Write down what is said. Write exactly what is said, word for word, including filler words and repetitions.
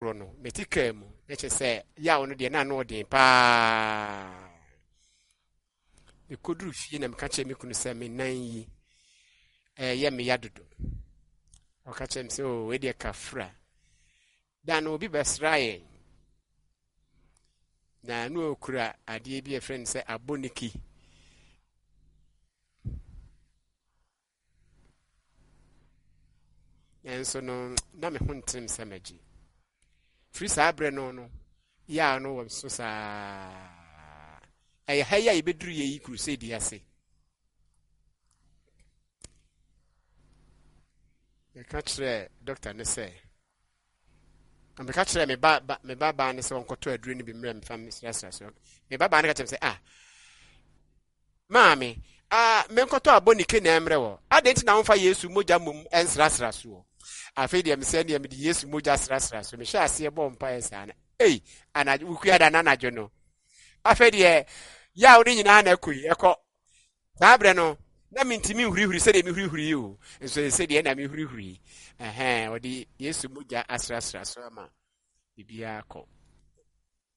no metika mu na che se ya wo no de na no den pa me koduru fie na me ka che me kunu se me nan yi eh ye me yadodo o ka che me se o we de kafra dan obi besraye na no okura ade bi e friend se aboniki enso no na me hontem se maji free sabre no no ya no wo so sa ay haya ibeduru ye yi crusade ase e ka kire doctor ne se am ka kire me ba me ba ba ne se won koto aduru ni bi mre me fam stress so me ba ba ne ka tem se ah mami ah me koto abonike na emre wo adenti na won Yesu moja mum ensrasra so afi de me se ne me di Yesu moja srasra so me sha ase bo mpa esa na ei ana ukua da na najo no afi de ya ori nyina na akui eko sabre no na mintimi hurihuri se de mi hurihuri o enso se de na mi hurihuri eh eh odi Yesu moja asrasra so ama bibia ko